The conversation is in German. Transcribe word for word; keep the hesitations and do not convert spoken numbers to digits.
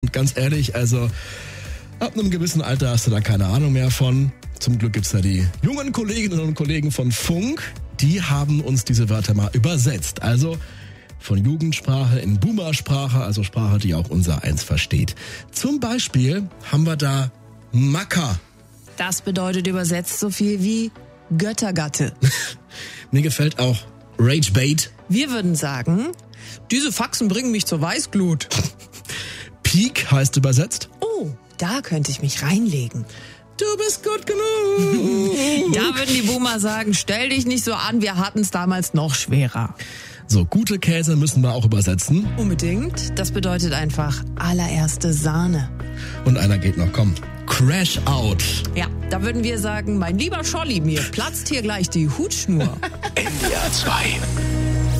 Und ganz ehrlich, also ab einem gewissen Alter hast du da keine Ahnung mehr von. Zum Glück gibt's da die jungen Kolleginnen und Kollegen von Funk. Die haben uns diese Wörter mal übersetzt. Also von Jugendsprache in Boomersprache, also Sprache, die auch unser Eins versteht. Zum Beispiel haben wir da Macker. Das bedeutet übersetzt so viel wie Göttergatte. Mir gefällt auch Ragebait. Wir würden sagen, diese Faxen bringen mich zur Weißglut. Peak heißt übersetzt. Oh, da könnte ich mich reinlegen. Du bist gut genug. Da würden die Boomer sagen, stell dich nicht so an, wir hatten es damals noch schwerer. So, gute Käse müssen wir auch übersetzen. Unbedingt. Das bedeutet einfach allererste Sahne. Und einer geht noch, komm. Crash out. Ja, da würden wir sagen, mein lieber Scholli, mir platzt hier gleich die Hutschnur. N D R zwei